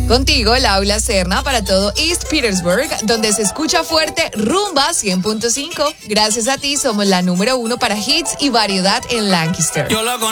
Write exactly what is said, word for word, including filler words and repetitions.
Contigo, Laura Serna, para todo East Petersburg, donde se escucha fuerte Rumba cien punto cinco. Gracias a ti, somos la número uno para hits y variedad en Lancaster. Yo lo